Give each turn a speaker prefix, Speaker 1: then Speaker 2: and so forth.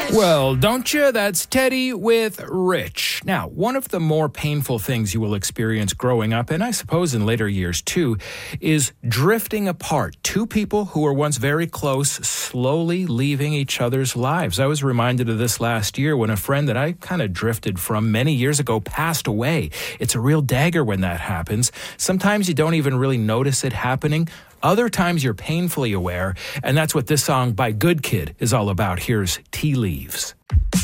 Speaker 1: Well, don't you? That's Teddy with Rich. Now, one of the more painful things you will experience growing up, and I suppose in later years too, is drifting apart. Two people who were once very close, slowly leaving each other's lives. I was reminded of this last year when a friend that I kind of drifted from many years ago passed away. It's a real dagger when that happens. Sometimes you don't even really notice it happening. Other times you're painfully aware, and that's what this song by Good Kid is all about. Here's Tea Leaves.